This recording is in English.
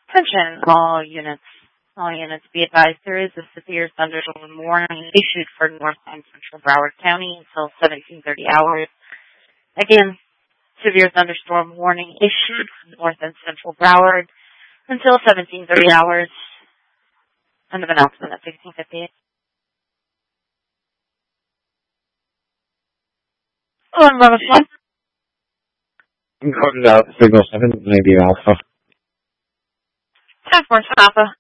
Attention, all units. All units be advised there is a severe thunderstorm warning issued for North and Central Broward County until 1730 hours. Again, severe thunderstorm warning issued for North and Central Broward until 1730 hours. End of announcement at 16:58. Hello, Bravo 1. Encoded out, signal 790 Alpha. 10-4 Papa.